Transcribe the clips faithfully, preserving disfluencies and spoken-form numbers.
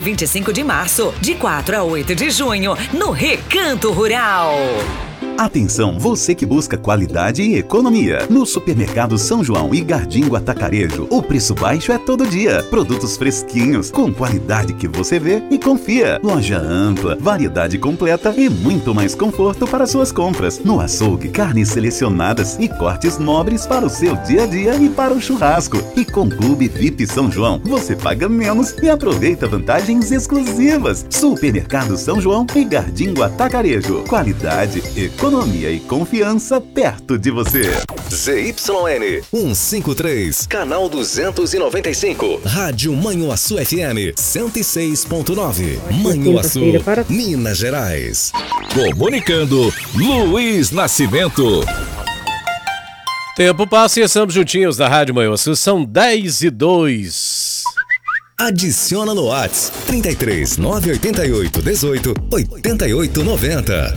vinte e cinco de março, de quatro a oito de junho, no Recanto Rural. Atenção, você que busca qualidade e economia. No Supermercado São João e Gardingo Atacarejo, o preço baixo é todo dia. Produtos fresquinhos, com qualidade que você vê e confia. Loja ampla, variedade completa e muito mais conforto para suas compras. No açougue, carnes selecionadas e cortes nobres para o seu dia a dia e para o churrasco. E com Clube V I P São João, você paga menos e aproveita vantagens exclusivas. Supermercado São João e Gardingo Atacarejo. Qualidade, economia. Economia e confiança perto de você. Z Y N cento e cinquenta e três, canal duzentos e noventa e cinco. Rádio Manhuaçu F M cento e seis ponto nove. Manhuaçu, Minas Gerais. Comunicando, Luiz Nascimento. Tempo passa e estamos juntinhos na Rádio Manhuaçu. São dez e dois. Adiciona no WhatsApp trinta e três, nove oito oito, dezoito, oitenta e oito, noventa.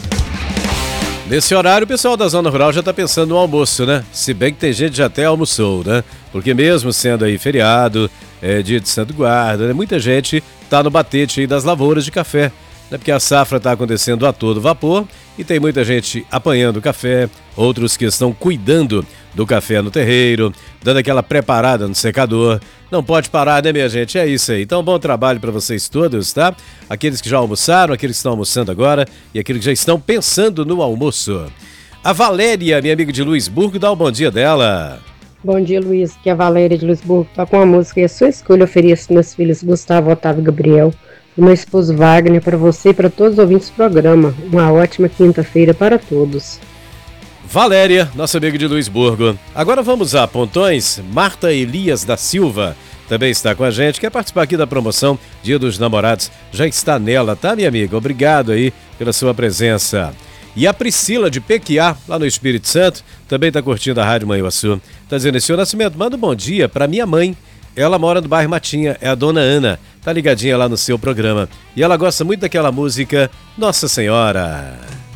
Nesse horário, o pessoal da Zona Rural já está pensando no almoço, né? Se bem que tem gente que já até almoçou, né? Porque mesmo sendo aí feriado, é dia de Santo Guarda, né? Muita gente está no batete aí das lavouras de café, né? Porque a safra está acontecendo a todo vapor e tem muita gente apanhando café, outros que estão cuidando do café no terreiro, dando aquela preparada no secador. Não pode parar, né, minha gente? É isso aí. Então, bom trabalho para vocês todos, tá? Aqueles que já almoçaram, aqueles que estão almoçando agora e aqueles que já estão pensando no almoço. A Valéria, minha amiga de Luisburgo, dá o bom dia dela. Bom dia, Luiz. Que a Valéria de Luisburgo tá com a música e a sua escolha. Ofereço meus filhos Gustavo, Otávio e Gabriel, e meu esposo Wagner, para você e para todos os ouvintes do programa. Uma ótima quinta-feira para todos. Valéria, nossa amiga de Luisburgo. Agora vamos a Pontões. Marta Elias da Silva também está com a gente. Quer participar aqui da promoção Dia dos Namorados? Já está nela, tá, minha amiga? Obrigado aí pela sua presença. E a Priscila de Pequiá, lá no Espírito Santo, também está curtindo a Rádio Manhuaçu. Está dizendo assim: seu Nascimento, manda um bom dia para minha mãe. Ela mora no bairro Matinha, é a dona Ana. Tá ligadinha lá no seu programa. E ela gosta muito daquela música Nossa Senhora.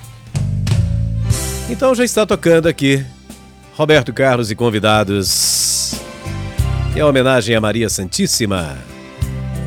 Então já está tocando aqui Roberto Carlos e convidados. É a homenagem a Maria Santíssima.